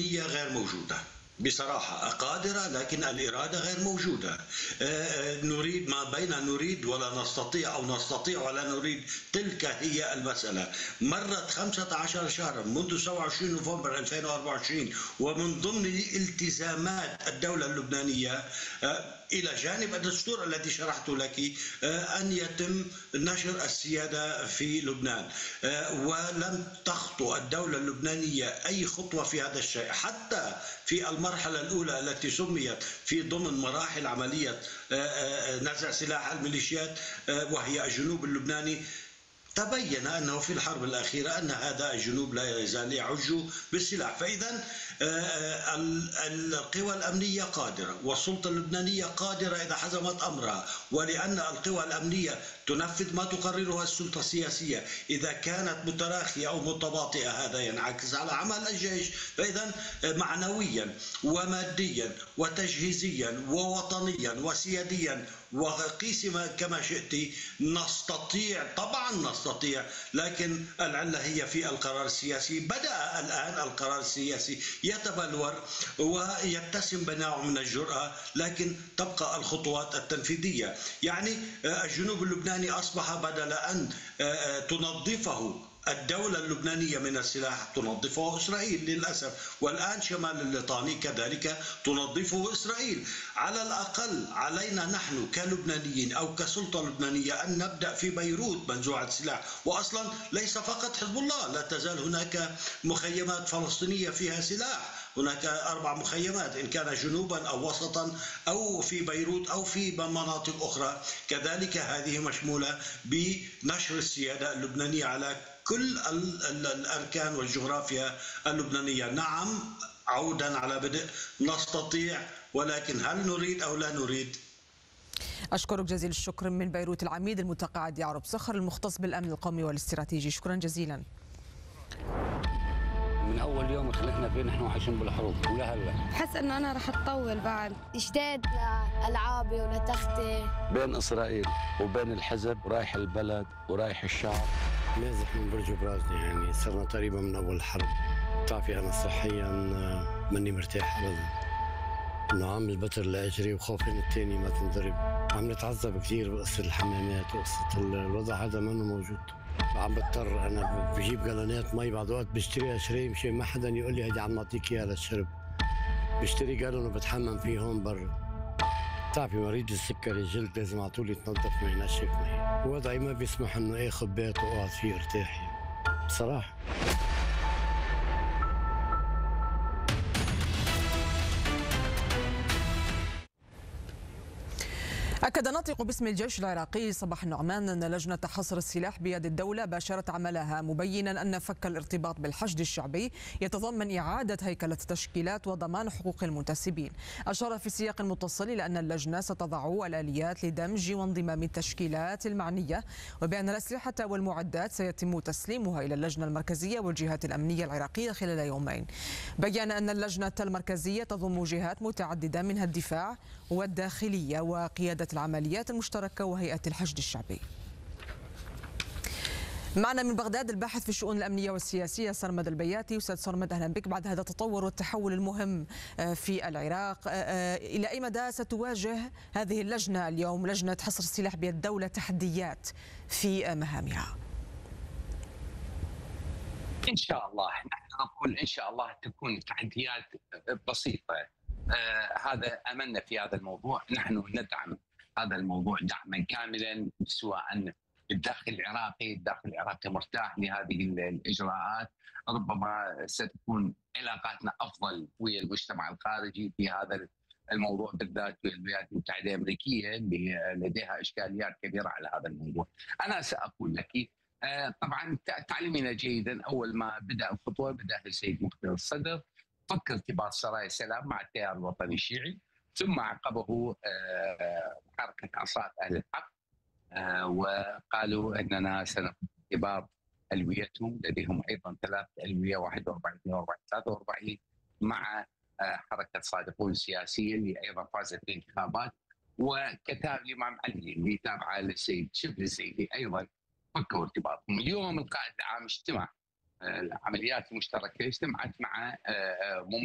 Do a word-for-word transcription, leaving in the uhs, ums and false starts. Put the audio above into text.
النية غير موجودة بصراحة، قادرة لكن الإرادة غير موجودة. نريد ما بين نريد ولا نستطيع أو نستطيع ولا نريد، تلك هي المسألة. مرت خمسة عشر شهرا منذ سبعة وعشرين نوفمبر ألفين وأربعة وعشرين، ومن ضمن التزامات الدولة اللبنانية إلى جانب الدستور الذي شرحته لك أن يتم نشر السيادة في لبنان، ولم تخطو الدولة اللبنانية أي خطوة في هذا الشيء. حتى في المرحلة الأولى التي سميت في ضمن مراحل عملية نزع سلاح الميليشيات وهي الجنوب اللبناني، تبين أنه في الحرب الأخيرة أن هذا الجنوب لا يزال يعج بالسلاح. فإذا القوى الأمنية قادرة والسلطة اللبنانية قادرة إذا حزمت أمرها، ولأن القوى الأمنية تنفذ ما تقررها السلطة السياسية. إذا كانت متراخية أو متباطئة هذا ينعكس على عمل الجيش. فإذا معنويا وماديا وتجهيزيا ووطنيا وسياديا وقيس كما شئت نستطيع، طبعا نستطيع، لكن العلة هي في القرار السياسي. بدأ الآن القرار السياسي يتبلور ويتسم بنوع من الجرأة، لكن تبقى الخطوات التنفيذية. يعني الجنوب اللبناني أصبح بدل أن تنظفه الدولة اللبنانية من السلاح تنظفه إسرائيل للأسف، والآن شمال الليطاني كذلك تنظفه إسرائيل. على الأقل علينا نحن كلبنانيين أو كسلطة لبنانية أن نبدأ في بيروت منزوعة السلاح. وأصلا ليس فقط حزب الله، لا تزال هناك مخيمات فلسطينية فيها سلاح، هناك أربع مخيمات إن كان جنوبا أو وسطا أو في بيروت أو في مناطق أخرى. كذلك هذه مشمولة بنشر السيادة اللبنانية على كل الأركان والجغرافيا اللبنانية. نعم، عودا على بدء، نستطيع، ولكن هل نريد أو لا نريد؟ أشكرك جزيل الشكر من بيروت العميد المتقاعد يعرب صخر المختص بالأمن القومي والاستراتيجي. شكرا جزيلا. من اول يوم خلقنا فيه نحن عايشين بالحروب ولهلا بحس انه انا رح اتطول بعد. اشتقت لالعابي ولتختي. بين اسرائيل وبين الحزب ورايح البلد ورايح الشعب. نازح من برج برازني، يعني صرنا تقريبا من اول الحرب. بتعرفي انا صحيا ماني مرتاح ابدا، انه عامل بتر لاجري وخوفين الثاني ما تنضرب. عم نتعذب كثير بقصه الحمامات وقصه الوضع، هذا منه موجود. عم بضطر انا بجيب جالونات مي بعض الوقت بشتريها شراي مشان ما حدا يقول لي هيدي عم نعطيك اياها للشرب. بشتري جالون وبتحمم فيه هون برا. بتعرفي مريض السكري الجلد لازم على طول يتنظف مي، ينشف مي. وضعي ما بيسمح انه اخذ بيت واقعد فيه ارتاح يعني. بصراحه أكد ناطق باسم الجيش العراقي صباح النعمان أن لجنة حصر السلاح بيد الدولة باشرت عملها، مبينا أن فك الارتباط بالحشد الشعبي يتضمن إعادة هيكلة التشكيلات وضمان حقوق المنتسبين. أشار في سياق متصل إلى أن اللجنة ستضع الآليات لدمج وانضمام التشكيلات المعنية، وبأن الأسلحة والمعدات سيتم تسليمها إلى اللجنة المركزية والجهات الأمنية العراقية خلال يومين. بيّن أن اللجنة المركزية تضم جهات متعددة منها الدفاع والداخلية وقيادة العمليات المشتركة وهيئة الحشد الشعبي. معنا من بغداد الباحث في الشؤون الأمنية والسياسية سرمد البياتي. أستاذ سرمد، أهلا بك. بعد هذا التطور والتحول المهم في العراق، إلى أي مدى ستواجه هذه اللجنة اليوم، لجنة حصر السلاح بيد الدولة، تحديات في مهامها؟ إن شاء الله نحن نقول إن شاء الله تكون تحديات بسيطة. آه هذا أملنا في هذا الموضوع. نحن ندعم هذا الموضوع دعما كاملا، سواء الداخل العراقي، الداخل العراقي مرتاح لهذه الإجراءات. ربما ستكون علاقاتنا أفضل ويا المجتمع الخارجي في هذا الموضوع بالذات، والولايات المتحدة الأمريكية اللي لديها إشكاليات كبيرة على هذا الموضوع. أنا سأقول لك آه طبعا تعلمين جيدا، أول ما بدأ الخطوة بدأ السيد مقتدى الصدر فك ارتباط سرايا السلام مع التيار الوطني الشيعي، ثم عقبه حركة عصاة أهل الحق، وقالوا أننا سنفك ارتباط ألويتهم. لديهم أيضا ثلاث ألوية، واحد وأربعين اثنين وأربعين ثلاثة وأربعين، مع حركة صادقون السياسية اللي أيضا فازت بالانتخابات، وكتاب الإمام علي اللي تابعه للسيد شبل الزيدي أيضا فكوا ارتباطهم. اليوم القائد العام اجتمع، العمليات المشتركة اجتمعت مع